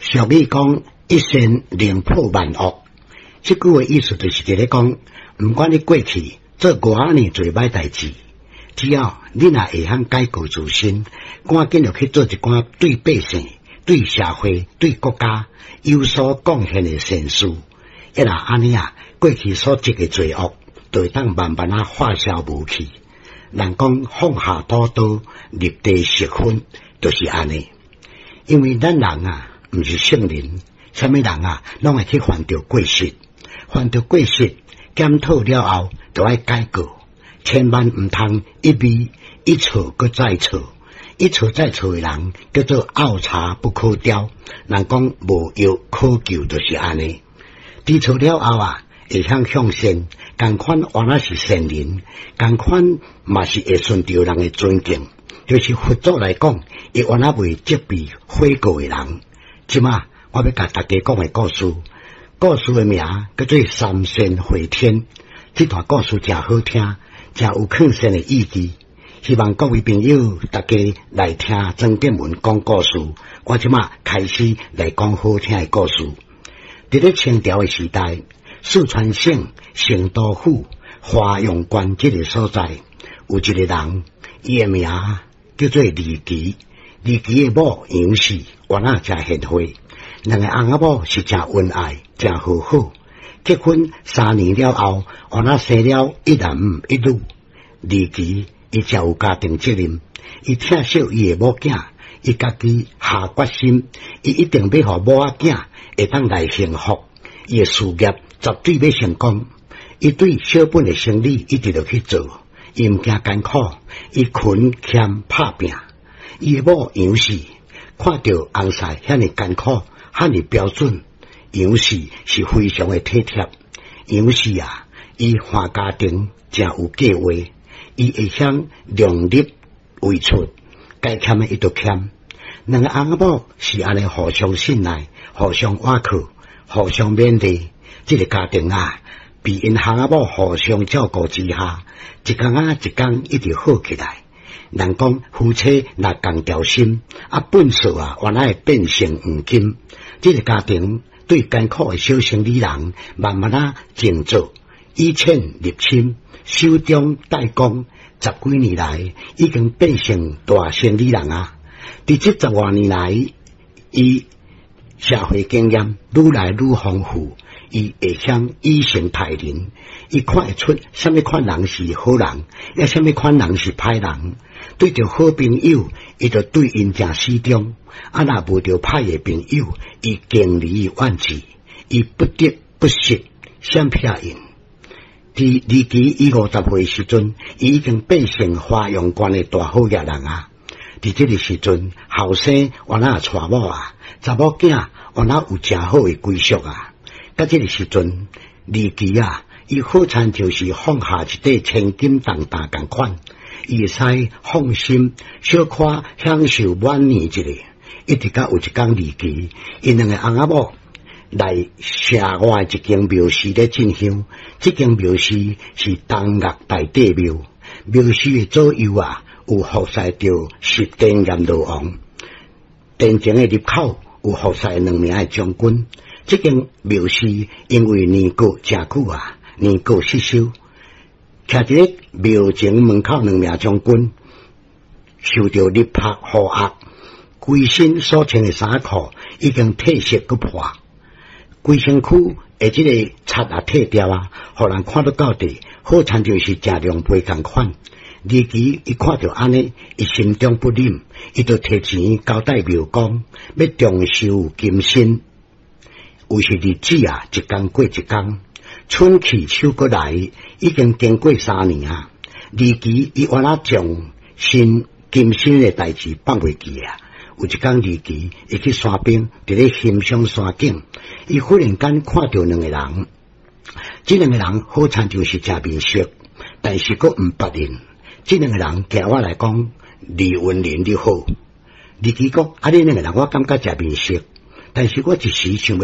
俗语讲一善能破万恶，这句话意思就是在咧讲，不管你过去做偌啊年做歹代志，只要你若会晓改过自新，赶紧就去做一寡对百姓、对社会、对国家有所贡献的善事，一若安尼啊，过去所积的罪恶，就会当慢慢啊化消无去。人讲放下屠刀，立地成佛，就是安尼。因为咱人啊，毋是圣人，啥物人啊，拢会去犯着过失，犯着过失，检讨了后，就要改过，千万毋通一味一错搁再错，一错再错的人叫做拗柴不可雕。人讲无药可救，就是安尼。知错了后啊，会向善，同款原来是善人，同款嘛是会顺着人的尊敬。就是佛祖来讲，伊原来未责备悔过的人。即马我要甲大家讲的故事，故事的名叫做三善会天。这段故事真好听，真有劝善的意义。希望各位朋友大家来听曾建文讲故事。我即马开始来讲好听的故事。伫咧清朝的时代，四川省成都府华阳关这个所在，有一个人，伊的名叫做李琦。李琦的某杨氏原来真贤惠，两个翁仔某是真恩爱，真和好。结婚3年了后，原来生了一男一女。李琦伊真有家庭责任，伊疼惜伊的某囝，伊家己下决心，伊一定要互某仔囝会当来幸福，伊的事业绝对要成功。伊对小本的生意一直就去做，伊毋惊艰苦，伊勤俭拍拼。伊的某杨氏看到翁婿遐尼艰苦，遐尼标准，杨氏是非常的体贴。杨氏啊，伊换家庭真有计划，伊会晓量力为出，该欠的伊就欠。两个翁仔某是安尼互相信赖，互相倚靠，互相勉励。这个家庭啊，被因翁仔某互相照顾之下，一天啊一天一直好起来。人讲夫妻若共条心，本事啊原来会变成黄金。这个家庭对艰苦的小生意人，慢慢啊静坐，以欠入侵，手中代工，10几年来已经变成大生意人啊。伫这10多年来，伊社会经验愈来愈丰富，伊会晓以诚待人，伊看会出什么款人是好人，也什么款人是歹人。对着好朋友，伊就对因真始终；若无着歹的朋友，伊敬离远去，伊不得不识，闪避因。伫李琦伊50岁时阵，伊已经变成华阳关的大好业人啊。伫这个时阵，后生原来也娶某啊，查某囝原来有真好的归宿啊。到这个时阵，李琦啊，伊好像就是放下一块千金重担共款。伊会使放心小可享受晚年一下，一直到有一天李琦，因两个翁仔某来社外一间庙寺咧进香。这间庙寺是东岳大帝庙，庙寺的左右啊有服侍着10殿阎罗王，殿前的入口有服侍2名的将军。这间庙寺因为年过真久啊，年过失修。徛伫咧庙前门口2名将军，受到日拍雨压，规身所穿的衫裤已经褪色佮破，规身躯的这个漆也褪掉啊，互人看到底，好像就是正量杯共款。李琦伊看到安尼，伊心中不忍，伊就摕钱交代庙公，要重修金身。有时日子啊，一天过一天。春去秋过来，已经经过3年啊。李琦伊原来将新金身的代志放袂记啊。有一天，李琦伊去山边，伫咧欣赏山景，伊忽然间看到2个人。这2个人好像就是真面熟，但是佫毋捌认。这2个人对我来讲，李文林你好。李琦讲：你2个人我感觉真面熟，但是我一时想